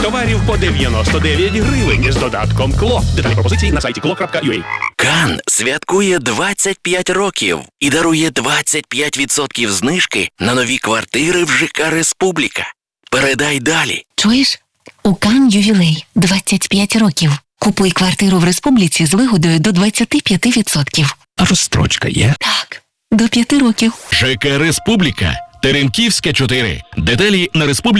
Товарів по 99 гривень з додатком КЛО. Деталі пропозиції на сайті klo.ua. Кан святкує 25 років і дарує 25% знижки на нові квартири в ЖК «Республіка». Передай далі. Чуєш? У Кан ювілей 25 років. Купуй квартиру в Республіці з вигодою до 25%. А розстрочка є? Так, до 5 років. ЖК «Республіка». Теремківська, 4. Деталі на